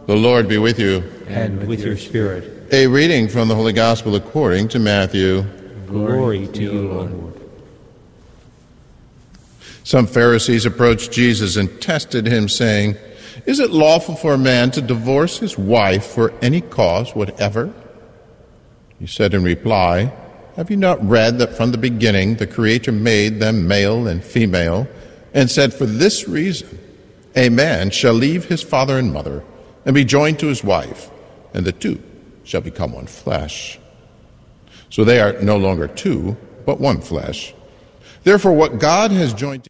The Lord be with you. And with your spirit. A reading from the Holy Gospel according to Matthew. Glory to you, Lord. Some Pharisees approached Jesus and tested him, saying, "Is it lawful for a man to divorce his wife for any cause whatever?" He said in reply, "Have you not read that from the beginning the Creator made them male and female, and said, 'For this reason a man shall leave his father and mother, and be joined to his wife, and the two shall become one flesh.' So they are no longer two, but one flesh. Therefore what God has joined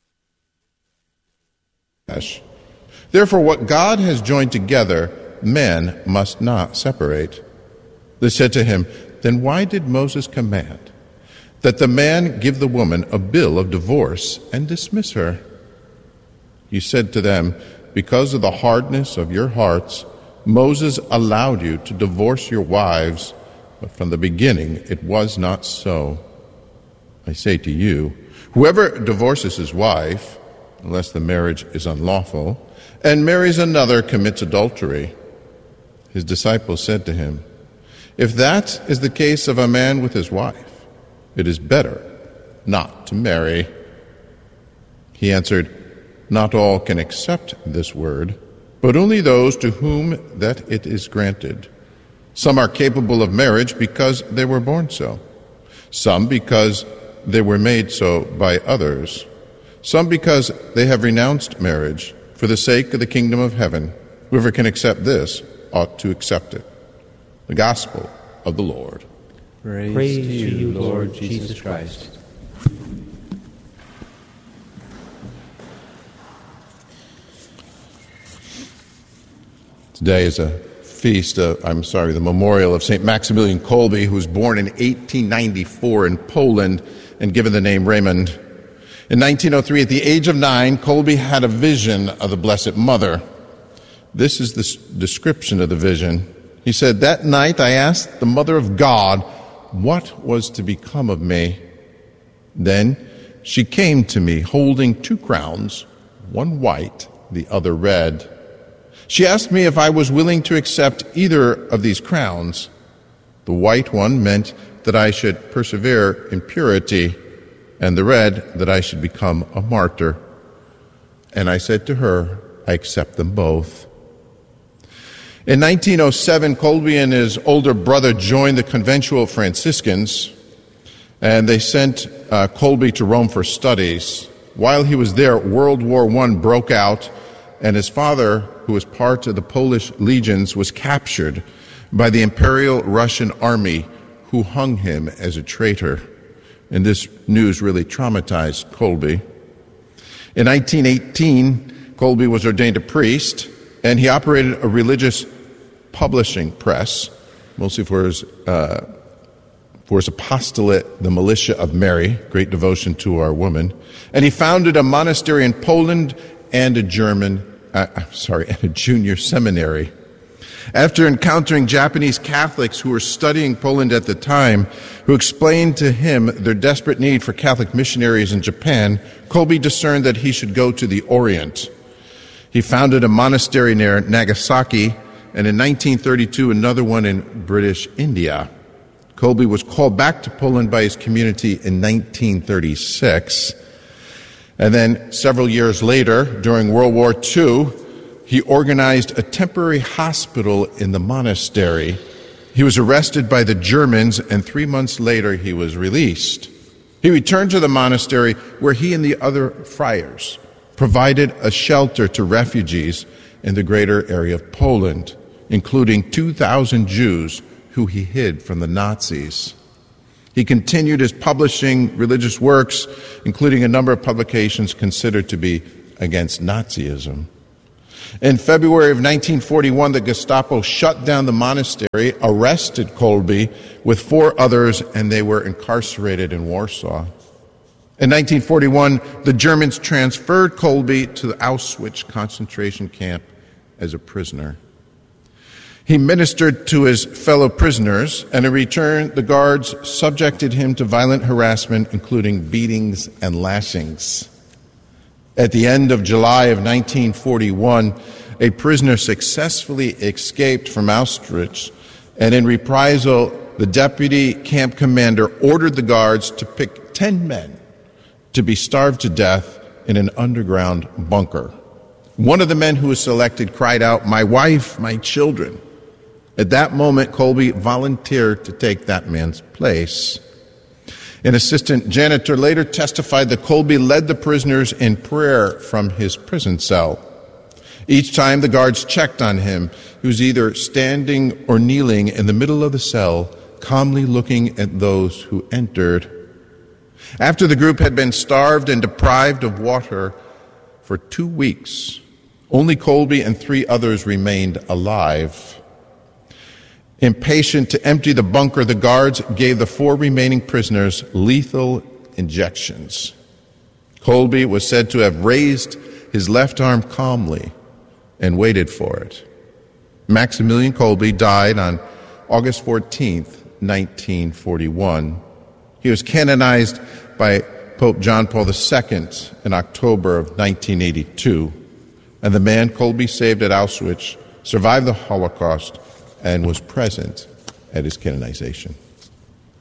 together, men must not separate." They said to him, "Then why did Moses command that the man give the woman a bill of divorce and dismiss her?" He said to them, "Because of the hardness of your hearts, Moses allowed you to divorce your wives, but from the beginning it was not so. I say to you, whoever divorces his wife, unless the marriage is unlawful, and marries another commits adultery." His disciples said to him, "If that is the case of a man with his wife, it is better not to marry." He answered, "Not all can accept this word, but only those to whom that it is granted. Some are capable of marriage because they were born so, some because they were made so by others, some because they have renounced marriage for the sake of the kingdom of heaven. Whoever can accept this ought to accept it." The Gospel of the Lord. Praise to you, Lord Jesus Christ. Today is the memorial of St. Maximilian Kolbe, who was born in 1894 in Poland and given the name Raymond. In 1903, at the age of 9, Kolbe had a vision of the Blessed Mother. This is the description of the vision. He said, "That night I asked the Mother of God what was to become of me. Then she came to me holding 2 crowns, one white, the other red. She asked me if I was willing to accept either of these crowns. The white one meant that I should persevere in purity, and the red that I should become a martyr. And I said to her, I accept them both." In 1907, Kolbe and his older brother joined the Conventual Franciscans, and they sent Kolbe to Rome for studies. While he was there, World War I broke out, and his father, who was part of the Polish legions, was captured by the Imperial Russian Army, who hung him as a traitor. And this news really traumatized Kolbe. In 1918, Kolbe was ordained a priest, and he operated a religious publishing press, mostly for his apostolate, the Militia of Mary, great devotion to our woman. And he founded a monastery in Poland and a junior seminary. After encountering Japanese Catholics who were studying Poland at the time, who explained to him their desperate need for Catholic missionaries in Japan, Kolbe discerned that he should go to the Orient. He founded a monastery near Nagasaki, and in 1932 another one in British India. Kolbe was called back to Poland by his community in 1936. And then several years later, during World War II, he organized a temporary hospital in the monastery. He was arrested by the Germans, and 3 months later he was released. He returned to the monastery where he and the other friars provided a shelter to refugees in the greater area of Poland, including 2,000 Jews who he hid from the Nazis. He continued his publishing religious works, including a number of publications considered to be against Nazism. In February of 1941, the Gestapo shut down the monastery, arrested Kolbe with 4 others, and they were incarcerated in Warsaw. In 1941, the Germans transferred Kolbe to the Auschwitz concentration camp as a prisoner. He ministered to his fellow prisoners, and in return, the guards subjected him to violent harassment, including beatings and lashings. At the end of July of 1941, a prisoner successfully escaped from Auschwitz, and in reprisal, the deputy camp commander ordered the guards to pick 10 men to be starved to death in an underground bunker. One of the men who was selected cried out, "My wife, my children." At that moment, Kolbe volunteered to take that man's place. An assistant janitor later testified that Kolbe led the prisoners in prayer from his prison cell. Each time the guards checked on him, he was either standing or kneeling in the middle of the cell, calmly looking at those who entered. After the group had been starved and deprived of water for 2 weeks, only Kolbe and 3 others remained alive. Impatient to empty the bunker, the guards gave the 4 remaining prisoners lethal injections. Kolbe was said to have raised his left arm calmly and waited for it. Maximilian Kolbe died on August 14th, 1941. He was canonized by Pope John Paul II in October of 1982. And the man Kolbe saved at Auschwitz survived the Holocaust and was present at his canonization.